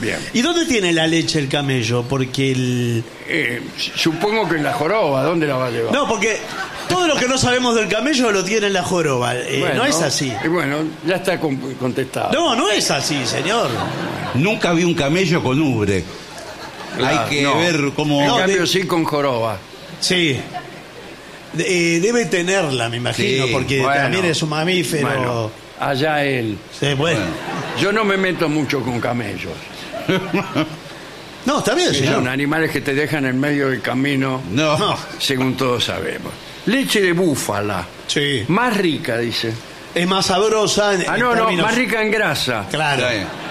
Bien. ¿Y dónde tiene la leche el camello? Porque el... Supongo que en la joroba, ¿dónde la va a llevar? No, porque todo lo que no sabemos del camello lo tiene en la joroba. Bueno, no es así. Bueno, ya está contestado. No, no es así, señor. Nunca vi un camello con ubre. Claro, Hay que no. ver cómo... En No, cambio sí con joroba. Sí. Debe tenerla, me imagino, Sí, porque Bueno, también es un mamífero. bueno, allá él. Sí, bueno. Yo no me meto mucho con camellos. No, está bien, Que señor. son animales que te dejan en medio del camino, No. según todos sabemos. Leche de búfala. Sí. Más rica, dice. Es más sabrosa en No, términos... más rica en grasa. Claro.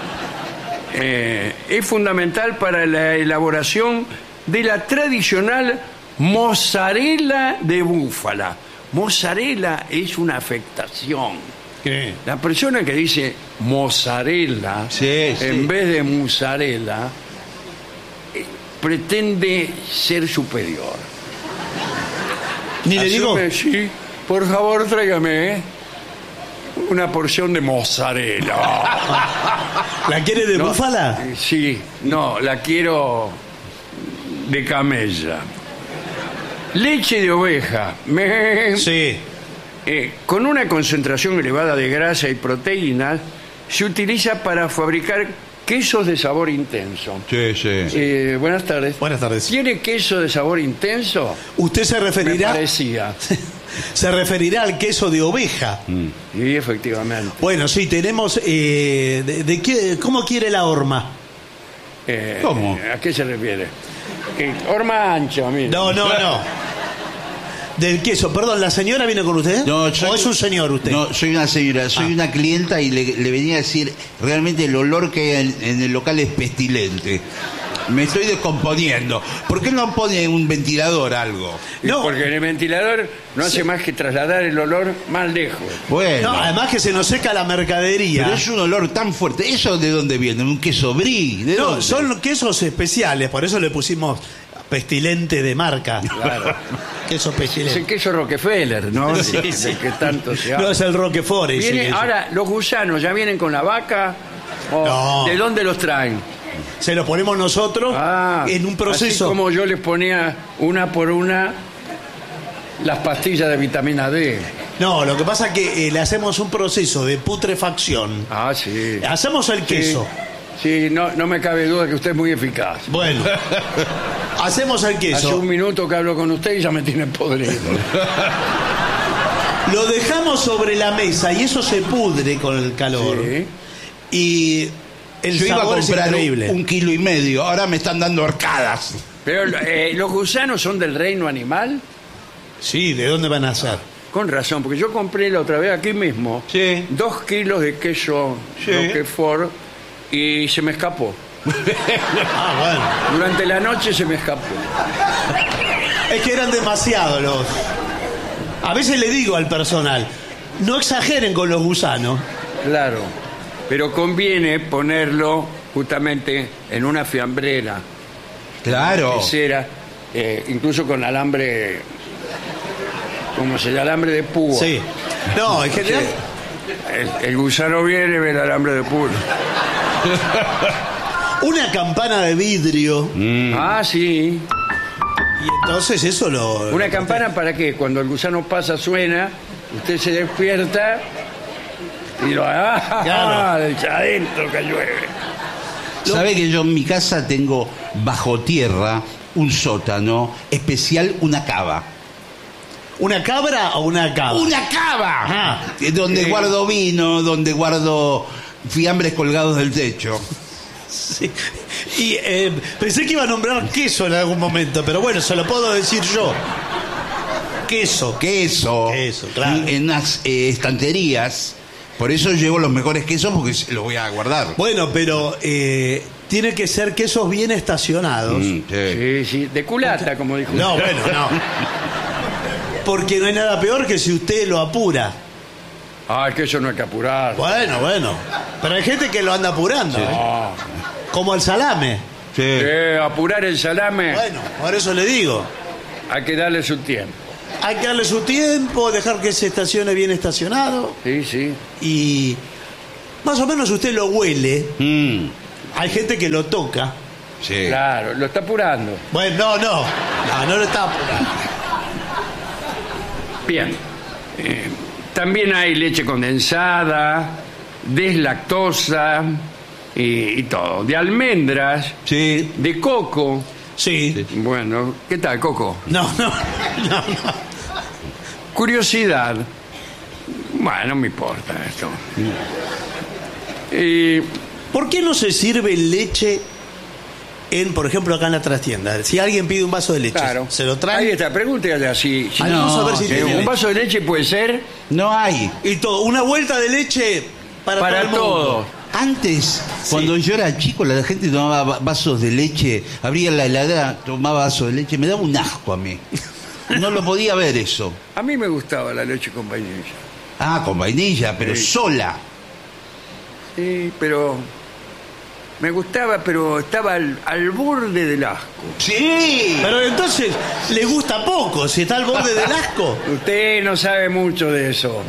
Es fundamental para la elaboración de la tradicional mozzarella de búfala. Mozzarella es una afectación. ¿Qué? La persona que dice mozzarella Sí, sí. en vez de mozzarella pretende ser superior. Ni le digo... Asume, sí, por favor tráigame una porción de mozzarella. ¿La quiere de No, búfala? Sí, no, la quiero de camella. Leche de oveja. Sí. Con una concentración elevada de grasa y proteínas, se utiliza para fabricar quesos de sabor intenso. Sí, sí. Buenas tardes. Buenas tardes. ¿Tiene queso de sabor intenso? Usted se Me referirá... parecía. Se referirá al queso de oveja. Y efectivamente. Bueno, sí, tenemos... ¿Cómo quiere la horma? ¿Cómo? ¿A qué se refiere? Horma ancha, mire. No. Del queso. Perdón, ¿la señora viene con usted? No, ¿O es un señor usted? No, soy una señora, soy una clienta y le venía a decir, realmente el olor que hay en el local es pestilente. Me estoy descomponiendo. ¿Por qué no pone un ventilador algo? No. Porque el ventilador no hace más que trasladar el olor más lejos. Bueno, No, además que se nos seca la mercadería. pero es un olor tan fuerte. ¿Eso de dónde viene? ¿Un queso brie? ¿De No, dónde? son quesos especiales, por eso le pusimos pestilente de marca. Claro. Queso Es pestilente. el queso Rockefeller, ¿no? Sí, De sí. que tanto se No, habla. es el Roquefort ese Viene, queso. ahora, los gusanos, ¿ya vienen con la vaca? ¿O No. ¿De dónde los traen? Se lo ponemos nosotros en un proceso. Así como yo les ponía una por una las pastillas de vitamina D. No, lo que pasa es que le hacemos un proceso de putrefacción. Ah, sí. Hacemos el queso. Sí, no me cabe duda que usted es muy eficaz. Bueno, hacemos el Hace queso. un minuto que hablo con usted y ya me tiene podrido. Lo dejamos sobre la mesa y eso se pudre con el calor. Sí. Y el Yo iba a sabor es comprar increíble. 1,5 kilos, ahora me están dando horcadas. Pero los gusanos son del reino animal. Sí, ¿de dónde van a ser? Con razón, porque yo compré la otra vez aquí mismo Sí. 2 kilos de queso Sí. Roquefort y se me escapó. Ah, bueno. Durante la noche se me escapó. Es que eran demasiados los... A veces le digo al personal, no exageren con los gusanos. Claro. Pero conviene ponerlo justamente en una fiambrera, Claro. cera, incluso con alambre, ¿cómo se llama? Alambre de púa. Sí. No, en general... El gusano viene, ve el alambre de púa. Una campana de vidrio. Ah, sí. Y entonces eso lo... ¿Una campana para qué? Cuando el gusano pasa suena, usted se despierta y lo... Claro. Adentro que llueve. ¿Sabe que yo en mi casa tengo bajo tierra un sótano especial, una cava? ¿Una cabra o una cava? ¡Una cava! Ah. Donde guardo vino, donde guardo fiambres colgados del techo. Sí. Y pensé que iba a nombrar queso en algún momento, pero bueno, se lo puedo decir yo. Queso. Queso. Queso, claro. En unas estanterías. Por eso llevo los mejores quesos porque los voy a guardar. Bueno, pero tiene que ser quesos bien estacionados. Sí. Sí, sí, de culata, como dijo No, usted. bueno, no. Porque no hay nada peor que si usted lo apura. Ah, es que eso no hay que apurar. Bueno. Pero hay gente que lo anda apurando. ¿eh? Ah. Como el salame. Sí. Apurar el salame, Bueno, por eso le digo. hay que darle su tiempo. Hay que darle su tiempo, dejar que se estacione bien estacionado. Sí, sí. Y más o menos usted lo huele. Hay gente que lo toca. Sí. Claro, lo está apurando. Bueno, no lo está apurando. Bien. También hay leche condensada, deslactosa y todo. De almendras, Sí. de coco. Sí. Bueno, ¿qué tal, Coco? No. Curiosidad. Bueno, no me importa esto. ¿Por qué no se sirve leche por ejemplo, acá en la trastienda? Si alguien pide un vaso de leche, Claro. ¿se lo traen? Ahí está, pregúntale así. Ah, no, vamos a ver si sí, tiene Un leche. vaso de leche puede ser No hay. Y todo, una vuelta de leche para todo el mundo. todos. Antes, cuando yo era chico, la gente tomaba vasos de leche, abría la heladera, tomaba vasos de leche, me daba un asco a mí. No lo podía ver eso. A mí me gustaba la leche con vainilla. Ah, con vainilla, pero Sí. sola. Sí, pero me gustaba, pero estaba al borde del asco. Sí. Pero entonces, le gusta poco, si está al borde del asco. Usted no sabe mucho de eso.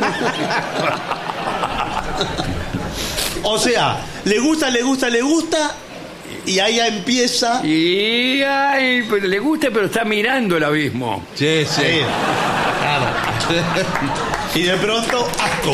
O sea, le gusta, y ahí ya empieza. Y ay, pues, le gusta, pero está mirando el abismo. Sí, sí. Sí, claro. Y de pronto, asco.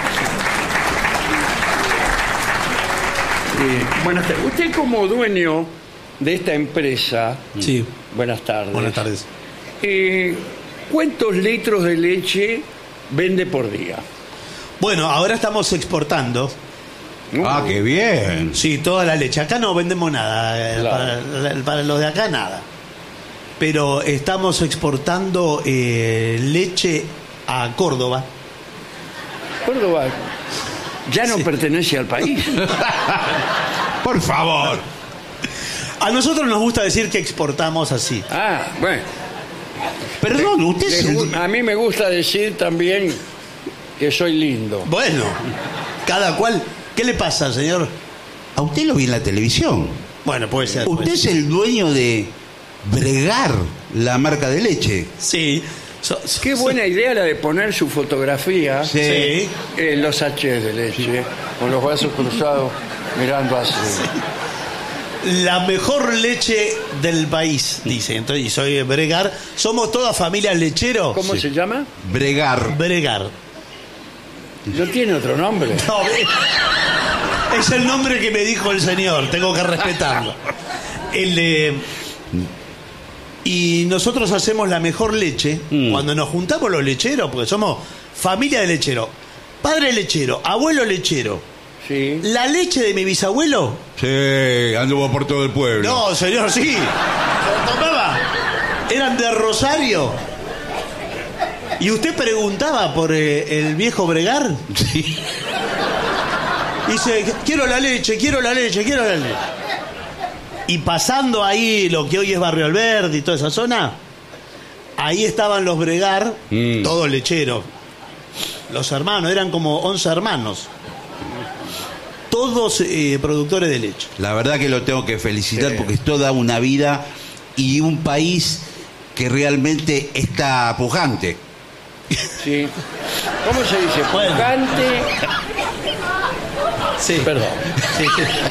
Buenas tardes. Usted como dueño de esta empresa, Sí. buenas tardes. Buenas tardes. ¿Cuántos litros de leche vende por día? Bueno, ahora estamos exportando. Ah, qué bien. Sí, toda la leche. Acá no vendemos nada. Claro. Para los de acá, nada. Pero estamos exportando leche a Córdoba. Córdoba ya no pertenece al país. Por favor. A nosotros nos gusta decir que exportamos así. Ah, bueno. Perdón, usted es el... A mí me gusta decir también que soy lindo. Bueno, cada cual. ¿Qué le pasa, señor? A usted lo vi en la televisión. Bueno, puede ser. Usted es el dueño de Bregar, la marca de leche. Sí. Qué buena idea la de poner su fotografía Sí. en los sachets de leche, con los brazos cruzados, mirando así. La mejor leche del país, dice. Entonces, y soy Bregar. Somos toda familia lechero. ¿Cómo se llama? Bregar. Bregar. ¿No tiene otro nombre? No, es el nombre que me dijo el señor. Tengo que respetarlo. Y nosotros hacemos la mejor leche cuando nos juntamos los lecheros, porque somos familia de lechero. Padre lechero, abuelo lechero. Sí. La leche de mi bisabuelo. Sí, anduvo por todo el pueblo. No, señor, sí. Se tomaba. Eran de Rosario. ¿Y usted preguntaba por el viejo Bregar? Sí. Dice, quiero la leche. Y pasando ahí lo que hoy es Barrio Alberdi y toda esa zona, ahí estaban los Bregar, todos lecheros. Los hermanos, eran como 11 hermanos. Todos productores de leche. La verdad que lo tengo que felicitar Sí. porque es toda una vida y un país que realmente está pujante. Sí. ¿Cómo se dice? Bueno. Pujante. Sí. Perdón. Sí.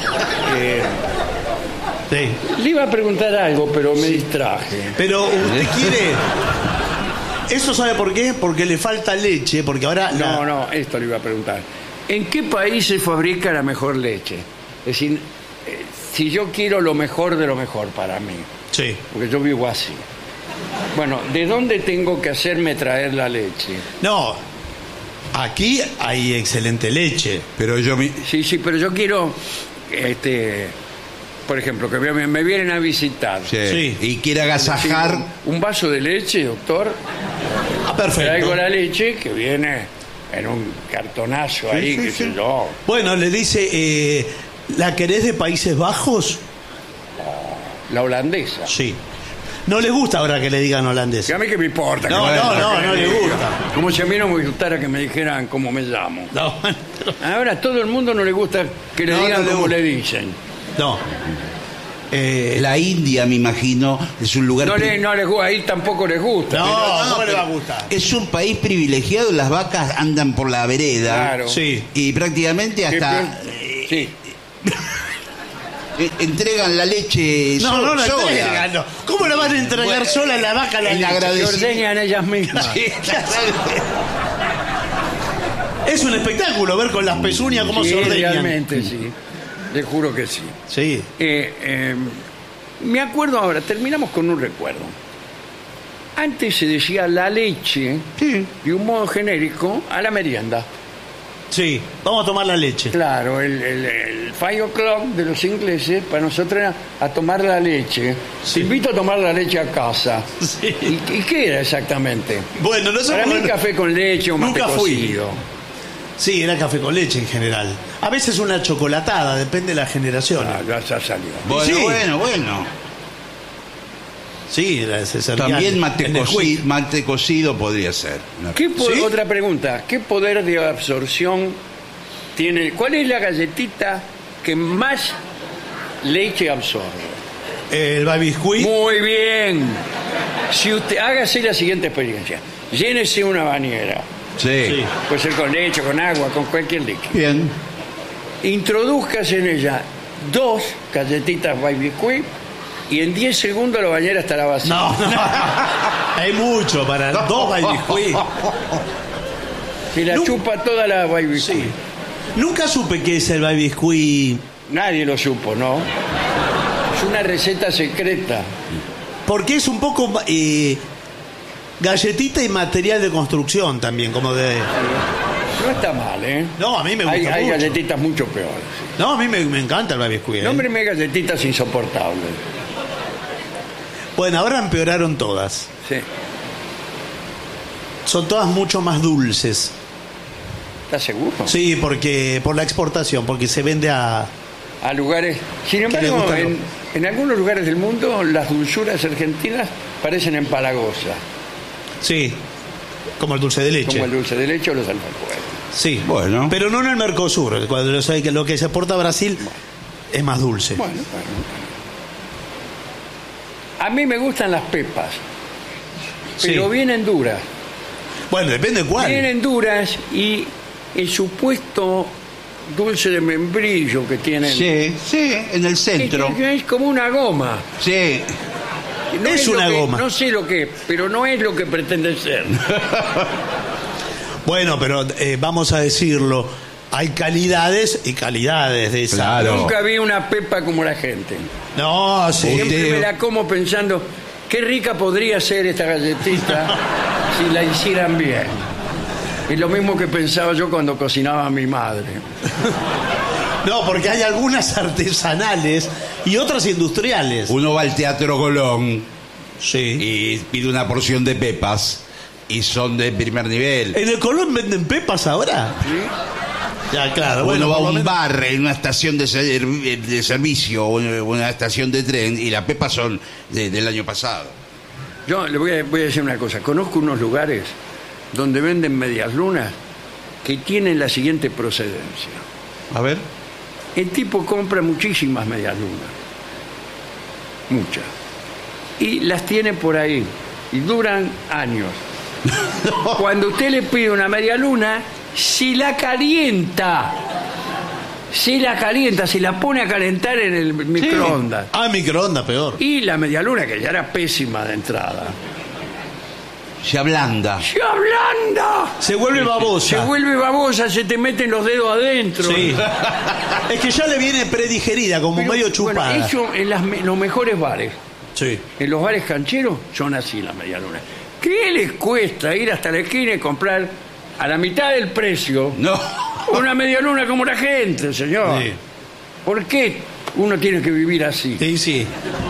Sí. Le iba a preguntar algo, pero me distraje. Pero usted quiere... ¿Eso sabe por qué? Porque le falta leche, porque ahora... No, esto le iba a preguntar. ¿En qué país se fabrica la mejor leche? Es decir, si yo quiero lo mejor de lo mejor para mí, Sí. porque yo vivo así. Bueno, ¿de dónde tengo que hacerme traer la leche? No, aquí hay excelente leche. Pero yo Sí, pero yo quiero, por ejemplo, que me vienen a visitar. Sí. Y quiere agasajar. ¿Un vaso de leche, doctor? Ah, perfecto. Traigo la leche que viene en un cartonazo ahí, sí, qué sí. sé yo. Bueno, le dice, ¿la querés de Países Bajos? La holandesa. Sí. No le gusta ahora que le digan holandés. Que a mí que me importa. No, que no le gusta. Como si a mí no me gustara que me dijeran cómo me llamo. No, Ahora a todo el mundo no le gusta que le No, digan no le cómo gusta. le dicen. no. La India, me imagino, es un lugar. No les gusta, ahí tampoco les gusta. No, ¿cómo le va a gustar? Es un país privilegiado, las vacas andan por la vereda. Claro. Sí. Y prácticamente hasta. Sí. entregan la leche No la sola. entregan, no. ¿Cómo la van a entregar Bueno, sola la vaca la el leche? Se agradecimiento. ordeñan ellas mismas. Sí, Es un espectáculo ver con las pezuñas cómo Sí, se ordeñan. realmente sí. Le juro que sí. Sí. Me acuerdo ahora, terminamos con un recuerdo. Antes se decía la leche, de un modo genérico, a la merienda. Sí, vamos a tomar la leche. Claro, el 5 o'clock de los ingleses, para nosotros era a tomar la leche. Te invito a tomar la leche a casa. Sí. ¿Y qué era exactamente? Bueno, no sé Para por mí qué- café con leche o mate Nunca fui. cocido. Sí, era café con leche en general. A veces una chocolatada, depende de la generación. Ah, ya salió. Bueno, Sí. bueno. Sí, se servía También en mate el mate cocido podría ser. ¿Sí? Otra pregunta. ¿Qué poder de absorción tiene? ¿Cuál es la galletita que más leche absorbe? El babiscuit. Muy bien. Si usted hágase la siguiente experiencia. Llénese una bañera. Sí. Sí. Puede ser con leche, con agua, con cualquier líquido. Bien. Introduzcase en ella 2 galletitas Baby Biscuit y en 10 segundos la bañera estará vacía. No, hay mucho para 2 babiscuit. Si la No. chupa toda la Baby Biscuit. Sí. Nunca supe qué es el babiscuit. Nadie lo supo, ¿no? Es una receta secreta. Porque es un poco galletita y material de construcción también, como de... No está mal, ¿eh? No, a mí me gusta Hay mucho. galletitas mucho peores. No, a mí me encanta el babiscuit. Nómbreme galletitas insoportables. Bueno, ahora empeoraron todas. Sí. Son todas mucho más dulces. ¿Estás seguro? Sí, porque por la exportación, porque se vende a... A lugares. Sin le embargo, gusta en algunos lugares del mundo las dulzuras argentinas parecen empalagosas, Sí, como el dulce de leche. como el dulce de leche o los alfajores. Sí, Bueno. pero no en el Mercosur. Cuando lo que se exporta a Brasil es más dulce. Bueno. A mí me gustan las pepas, pero Sí. vienen duras. Bueno, depende de cuál. Vienen duras y el supuesto dulce de membrillo que tienen Sí, en el centro. es como una goma. Sí. No Es lo una que- goma. No sé lo que es, pero no es lo que pretende ser. Bueno, pero vamos a decirlo, hay calidades y calidades de esa. Claro. Nunca vi una pepa como la gente. No, sí. Siempre me la como pensando, qué rica podría ser esta galletita si la hicieran bien. Es lo mismo que pensaba yo cuando cocinaba a mi madre. No, porque hay algunas artesanales y otras industriales. Uno va al Teatro Colón Sí. y pide una porción de pepas y son de primer nivel. ¿En el Colón venden pepas ahora? Ya, claro. Uno va a por lo un menos- bar en una estación de servicio o en una estación de tren y las pepas son del año pasado. Yo le voy a decir una cosa. Conozco unos lugares donde venden medias lunas que tienen la siguiente procedencia. A ver. El tipo compra muchísimas medias lunas. Muchas. Y las tiene por ahí. Y duran años. Cuando usted le pide una media luna, si la calienta, se la pone a calentar en el microondas. Ah, microondas, peor. Y la media luna, que ya era pésima de entrada, Se ablanda. ¡se ablanda! Se vuelve Se babosa. vuelve babosa, se te meten los dedos adentro. Sí. Es que ya le viene predigerida, como Pero, medio chupada. Bueno, eso en los mejores bares. Sí. En los bares cancheros son así las medialunas. ¿Qué les cuesta ir hasta la esquina y comprar a la mitad del precio No. una medialuna como la gente, señor? Sí. ¿Por qué uno tiene que vivir así? Sí, sí.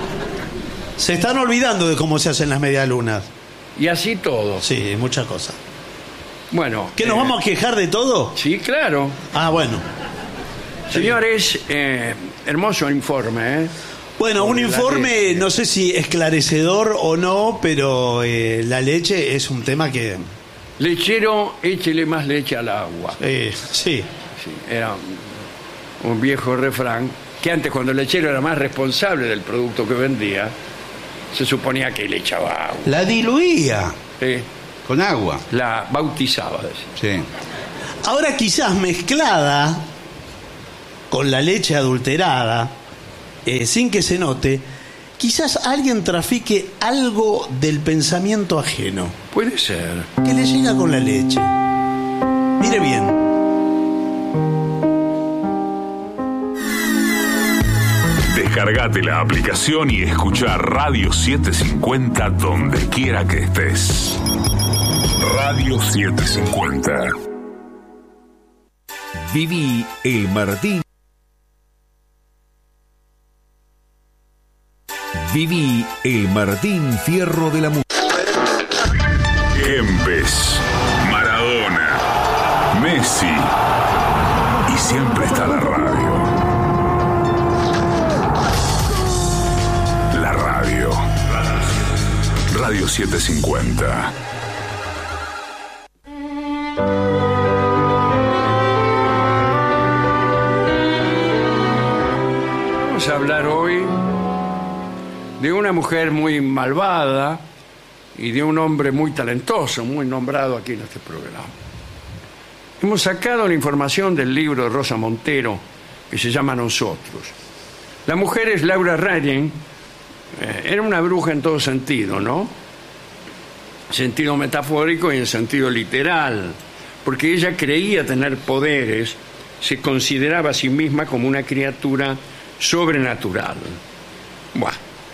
Se están olvidando de cómo se hacen las medialunas. Y así todo. Sí, muchas cosas. Bueno. ¿Qué nos vamos a quejar de todo? Sí, claro. Ah, bueno. Señores, hermoso informe, ¿eh? Bueno, un Sobre la informe, leche. no sé si esclarecedor o no, pero la leche es un tema que... Lechero, échele más leche al agua. sí. Sí, era un viejo refrán que antes, cuando el lechero era más responsable del producto que vendía, se suponía que le echaba agua. La diluía ¿Sí? con agua. La bautizaba. Decía. Sí. Ahora quizás mezclada con la leche adulterada, sin que se note, quizás alguien trafique algo del pensamiento ajeno. Puede ser. Que le llega con la leche. Mire bien. Descargate la aplicación y escucha Radio 750 donde quiera que estés. Radio 750. Viví el Martín. Viví el Martín Fierro de la música. Kempes, Maradona, Messi. Y siempre está la radio. La radio. Radio 750. Vamos a hablar hoy de una mujer muy malvada y de un hombre muy talentoso, muy nombrado aquí en este programa. Hemos sacado la información del libro de Rosa Montero, que se llama Nosotros. La mujer es Laura Ryan. Era una bruja en todo sentido, ¿no? En sentido metafórico y en sentido literal, porque ella creía tener poderes, se consideraba a sí misma como una criatura sobrenatural. Bueno,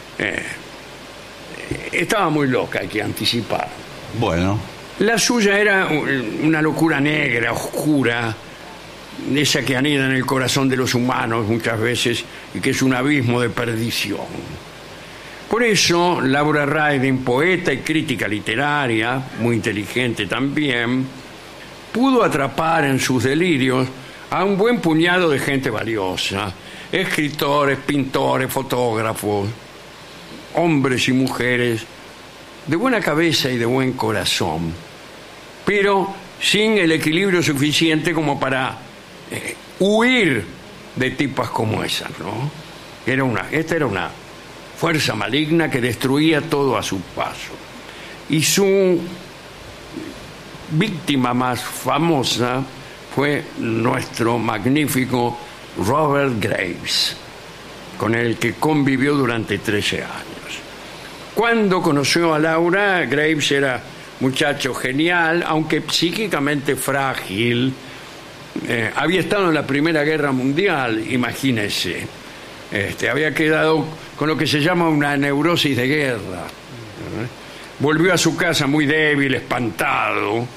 estaba muy loca, hay que anticipar. Bueno. La suya era una locura negra, oscura, esa que anida en el corazón de los humanos muchas veces y que es un abismo de perdición. Por eso, Laura Ryan, poeta y crítica literaria, muy inteligente también, pudo atrapar en sus delirios a un buen puñado de gente valiosa, escritores, pintores, fotógrafos, hombres y mujeres de buena cabeza y de buen corazón, pero sin el equilibrio suficiente como para huir de tipas como esas, ¿no? Esta era una fuerza maligna que destruía todo a su paso. Y su víctima más famosa fue nuestro magnífico Robert Graves, con el que convivió durante 13 años. Cuando conoció a Laura, Graves era muchacho genial, aunque psíquicamente frágil. Había estado en la Primera Guerra Mundial, imagínese. Había quedado con lo que se llama una neurosis de guerra. Volvió a su casa muy débil, espantado.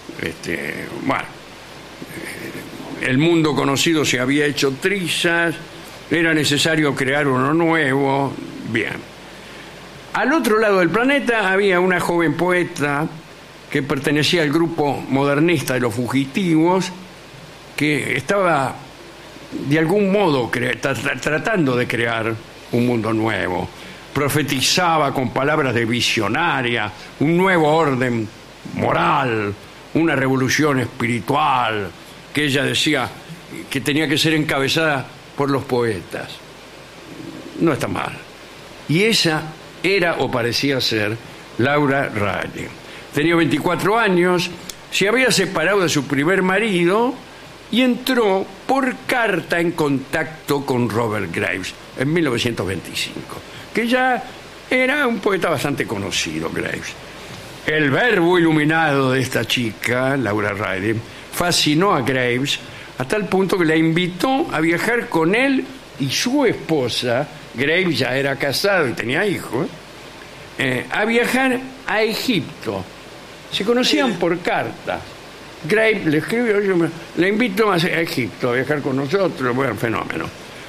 El mundo conocido se había hecho trizas, era necesario crear uno nuevo. Bien. Al otro lado del planeta había una joven poeta que pertenecía al grupo modernista de los fugitivos, que estaba de algún modo tratando de crear un mundo nuevo. Profetizaba con palabras de visionaria un nuevo orden moral, una revolución espiritual, que ella decía que tenía que ser encabezada por los poetas. No está mal. Y esa era o parecía ser Laura Ryan. Tenía 24 años, se había separado de su primer marido y entró por carta en contacto con Robert Graves en 1925, que ya era un poeta bastante conocido, Graves. El verbo iluminado de esta chica, Laura Ryan, fascinó a Graves a tal punto que la invitó a viajar con él y su esposa. Graves ya era casado y tenía hijos, a viajar a Egipto. Se conocían por carta. Graves le escribió: le invito a Egipto a viajar con nosotros. Bueno, fenómeno.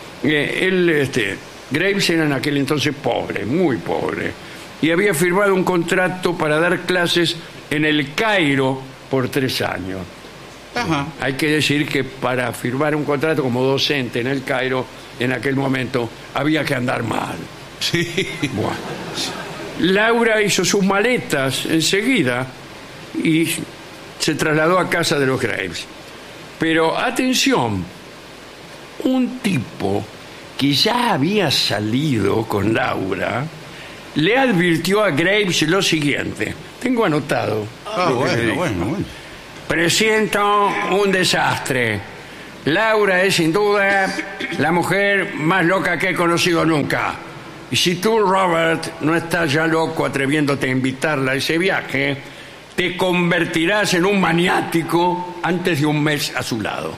Graves era en aquel entonces pobre, muy pobre, y había firmado un contrato para dar clases en el Cairo por 3 años. Ajá. Hay que decir que para firmar un contrato como docente en el Cairo, en aquel momento, había que andar mal. Sí. Bueno. Laura hizo sus maletas enseguida y se trasladó a casa de los Graves. Pero atención, un tipo que ya había salido con Laura le advirtió a Graves lo siguiente. Tengo anotado. Bueno. Presiento un desastre. Laura es sin duda la mujer más loca que he conocido nunca. Y si tú, Robert, no estás ya loco atreviéndote a invitarla a ese viaje, te convertirás en un maniático antes de un mes a su lado.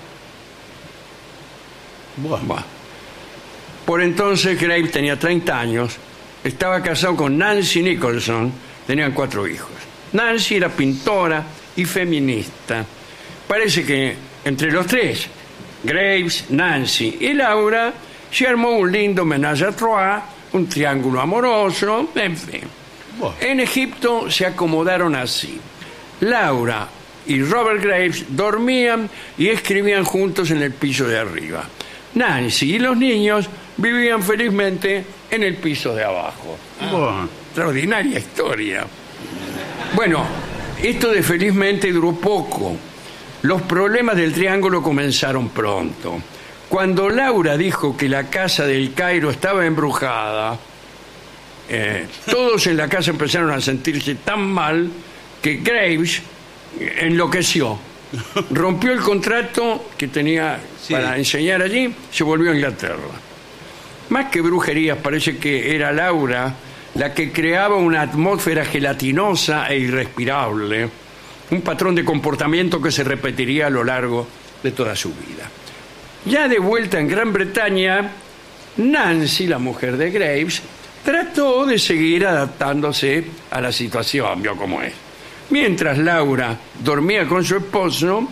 Bueno. Por entonces Graves tenía 30 años, estaba casado con Nancy Nicholson, tenían 4 hijos. Nancy era pintora y feminista. Parece que entre los tres, Graves, Nancy y Laura, se armó un lindo ménage à trois, un triángulo amoroso, en fin. En Egipto se acomodaron así. Laura y Robert Graves dormían y escribían juntos en el piso de arriba. Nancy y los niños vivían felizmente en el piso de abajo. Extraordinaria historia. Bueno, esto de felizmente duró poco. Los problemas del triángulo comenzaron pronto. Cuando Laura dijo que la casa del Cairo estaba embrujada, todos en la casa empezaron a sentirse tan mal que Graves enloqueció. Rompió el contrato que tenía para enseñar allí, se volvió a Inglaterra. Más que brujerías, parece que era Laura la que creaba una atmósfera gelatinosa e irrespirable, un patrón de comportamiento que se repetiría a lo largo de toda su vida. Ya de vuelta en Gran Bretaña, Nancy, la mujer de Graves, trató de seguir adaptándose a la situación, vio cómo es. Mientras Laura dormía con su esposo,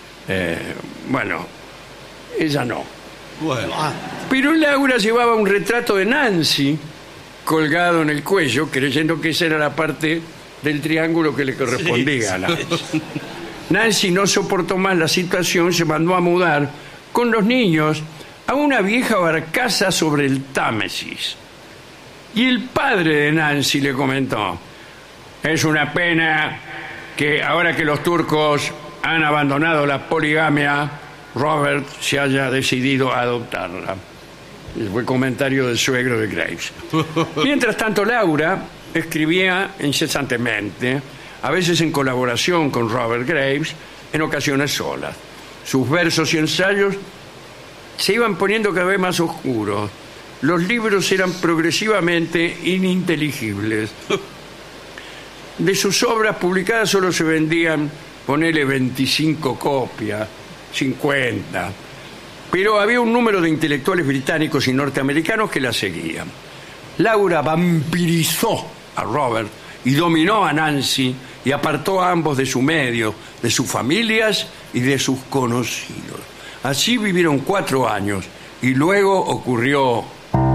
ella no. Pero Laura llevaba un retrato de Nancy colgado en el cuello, creyendo que esa era la parte del triángulo que le correspondía a Nancy. Nancy no soportó más la situación, se mandó a mudar con los niños a una vieja barcaza sobre el Támesis. Y el padre de Nancy le comentó: es una pena que ahora que los turcos han abandonado la poligamia, Robert se haya decidido a adoptarla. Fue el comentario del suegro de Graves. Mientras tanto, Laura escribía incesantemente, a veces en colaboración con Robert Graves, en ocasiones solas. Sus versos y ensayos se iban poniendo cada vez más oscuros. Los libros eran progresivamente ininteligibles. De sus obras publicadas solo se vendían, ponele 25 copias, 50. Pero había un número de intelectuales británicos y norteamericanos que la seguían. Laura vampirizó a Robert y dominó a Nancy y apartó a ambos de su medio, de sus familias y de sus conocidos. Así vivieron 4 años y luego ocurrió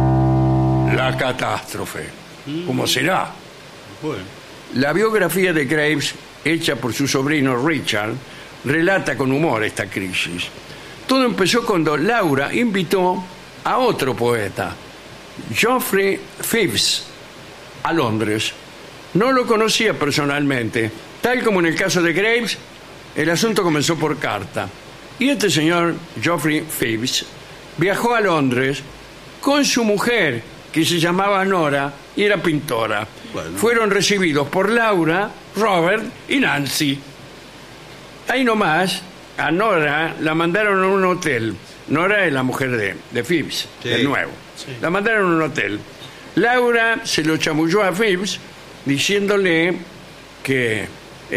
la catástrofe. ¿Cómo será? Bueno. La biografía de Graves, hecha por su sobrino Richard, relata con humor esta crisis. Todo empezó cuando Laura invitó a otro poeta, Geoffrey Phelps, a Londres. No lo conocía personalmente. Tal como en el caso de Graves, el asunto comenzó por carta. Y este señor, Geoffrey Phelps, viajó a Londres con su mujer, que se llamaba Nora y era pintora. Bueno. Fueron recibidos por Laura, Robert y Nancy. Ahí nomás, a Nora la mandaron a un hotel. Nora es la mujer de Phelps, el nuevo. Sí. La mandaron a un hotel. Laura se lo chamulló a Phelps diciéndole que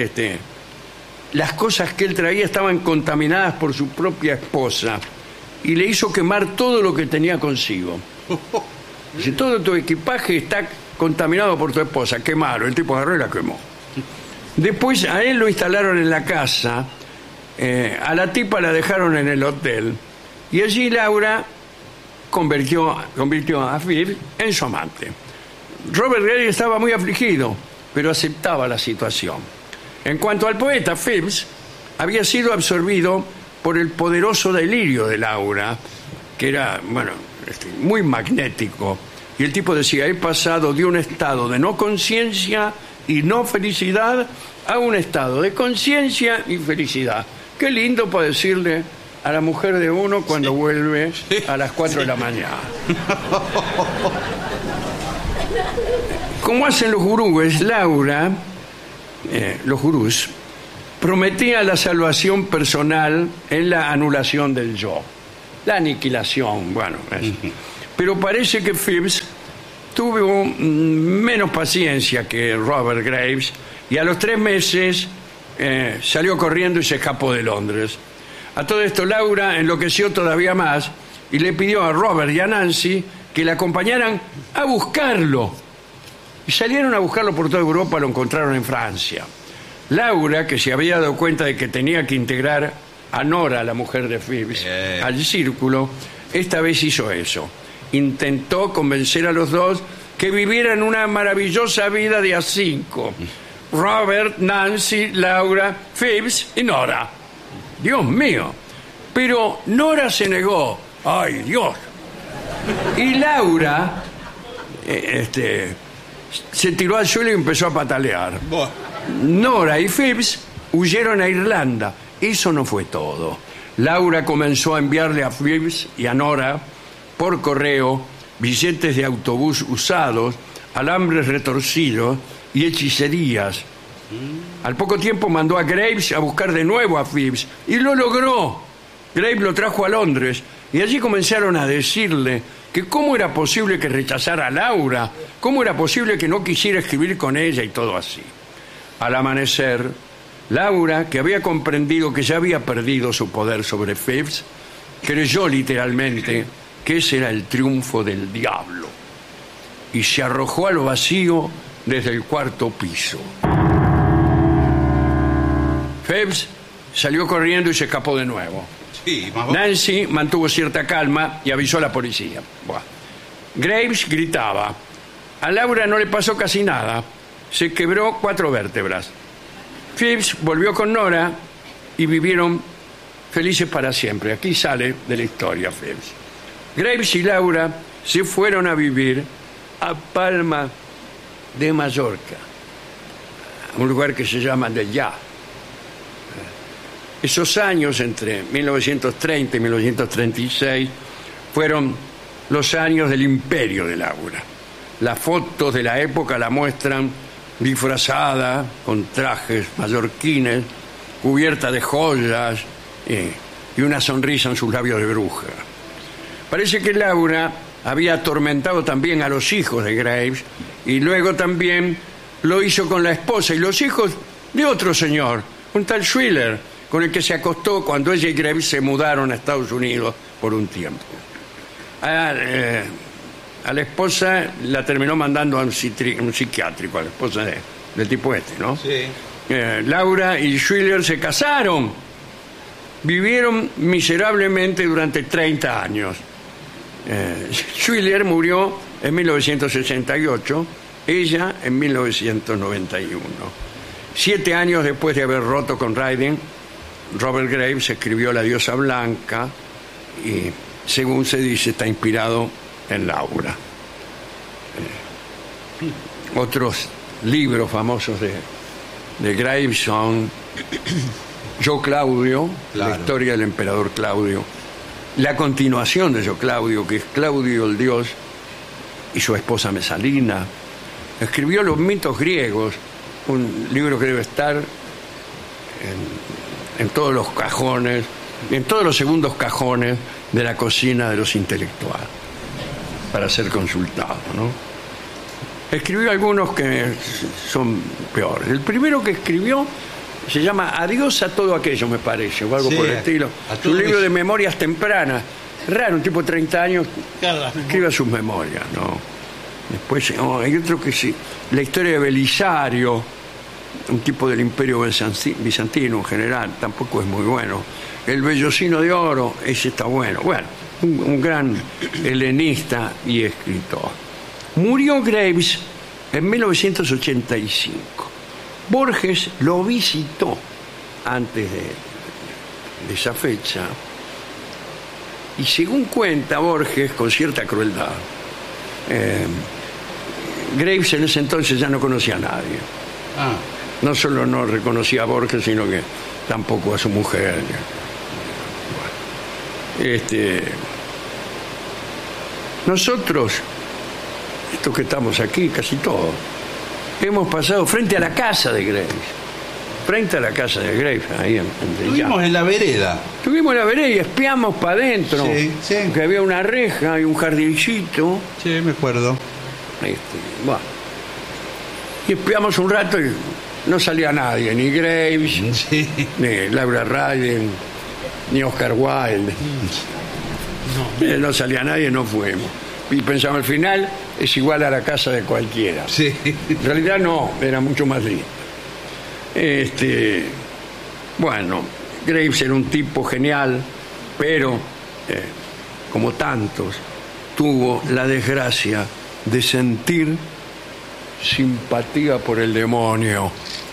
las cosas que él traía estaban contaminadas por su propia esposa y le hizo quemar todo lo que tenía consigo. Dice: todo tu equipaje está contaminado por tu esposa, quémalo. El tipo agarró y la quemó. Después a él lo instalaron en la casa, a la tipa la dejaron en el hotel y allí Laura convirtió a Phil en su amante. Robert Graves estaba muy afligido, pero aceptaba la situación. En cuanto al poeta, Phelps había sido absorbido por el poderoso delirio de Laura, que era, muy magnético. Y el tipo decía: he pasado de un estado de no conciencia y no felicidad a un estado de conciencia y felicidad. Qué lindo para decirle a la mujer de uno cuando vuelve a las 4 de la mañana. Como hacen los gurúes, Laura, los gurús, prometía la salvación personal en la anulación del yo, la aniquilación, bueno, eso. Pero parece que Phipps tuvo menos paciencia que Robert Graves y a los 3 meses salió corriendo y se escapó de Londres. A todo esto Laura enloqueció todavía más y le pidió a Robert y a Nancy que le acompañaran a buscarlo. Y salieron a buscarlo por toda Europa, lo encontraron en Francia. Laura, que se había dado cuenta de que tenía que integrar a Nora, la mujer de Phipps, al círculo, esta vez hizo eso. Intentó convencer a los dos que vivieran una maravillosa vida de a 5. Robert, Nancy, Laura, Phipps y Nora. Dios mío. Pero Nora se negó. ¡Ay, Dios! Y Laura se tiró al suelo y empezó a patalear. Nora y Phipps huyeron a Irlanda. Eso no fue todo. Laura comenzó a enviarle a Phipps y a Nora por correo billetes de autobús usados, alambres retorcidos y hechicerías. Al poco tiempo mandó a Graves a buscar de nuevo a Phipps y lo logró. Graves lo trajo a Londres y allí comenzaron a decirle que cómo era posible que rechazara a Laura, cómo era posible que no quisiera escribir con ella y todo así. Al amanecer, Laura, que había comprendido que ya había perdido su poder sobre Phipps, creyó literalmente que ese era el triunfo del diablo y se arrojó a lo vacío desde el 4º piso. Phipps salió corriendo y se escapó de nuevo. Sí, Nancy mantuvo cierta calma y avisó a la policía. Buah. Graves gritaba. A Laura no le pasó casi nada. Se quebró 4 vértebras. Phipps volvió con Nora y vivieron felices para siempre. Aquí sale de la historia Phipps. Graves y Laura se fueron a vivir a Palma de Mallorca, un lugar que se llama de Ya. Esos años entre 1930 y 1936 fueron los años del imperio de Laura. Las fotos de la época la muestran disfrazada con trajes mallorquines, cubierta de joyas y una sonrisa en sus labios de bruja. Parece que Laura había atormentado también a los hijos de Graves y luego también lo hizo con la esposa y los hijos de otro señor, un tal Schuyler, con el que se acostó cuando ella y Graves se mudaron a Estados Unidos por un tiempo. A la esposa la terminó mandando a un psiquiátrico, a la esposa del tipo ¿no? Sí. Laura y Schuyler se casaron. Vivieron miserablemente durante 30 años. Schuyler murió en 1968, ella en 1991. 7 años después de haber roto con Raiden, Robert Graves escribió La diosa blanca y, según se dice, está inspirado en Laura. Otros libros famosos de Graves son Yo Claudio, claro. La historia del emperador Claudio, la continuación de Yo Claudio, que es Claudio el dios y su esposa Mesalina. Escribió Los mitos griegos, un libro que debe estar en todos los cajones, en todos los segundos cajones de la cocina de los intelectuales, para ser consultado, ¿no? Escribió algunos que son peores. El primero que escribió se llama Adiós a todo aquello, me parece, o algo por el estilo. Es un libro de memorias tempranas. Raro, un tipo de 30 años escribe sus memorias, ¿no? Después hay otro que sí, la historia de Belisario, un tipo del imperio bizantino en general, tampoco es muy bueno. El Vellocino de Oro, ese está bueno. Bueno, un gran helenista y escritor. Murió Graves en 1985. Borges lo visitó antes de esa fecha y, según cuenta Borges, con cierta crueldad, Graves en ese entonces ya no conocía a nadie. No solo no reconocía a Borges, sino que tampoco a su mujer. Nosotros, estos que estamos aquí, casi todos, hemos pasado frente a la casa de Graves, frente a la casa de Graves, ahí en Estuvimos en la vereda. Estuvimos en la vereda y espiamos para adentro. Sí, sí. Que había una reja y un jardincito. Sí, me acuerdo. Bueno. Y espiamos un rato y no salía nadie, ni Graves, Sí. ni Laura Ryden, ni Oscar Wilde. No salía nadie, no fuimos. Y pensamos, al final es igual a la casa de cualquiera. Sí. En realidad no, era mucho más lindo. Bueno, Graves era un tipo genial, pero, como tantos, tuvo la desgracia de sentir simpatía por el demonio.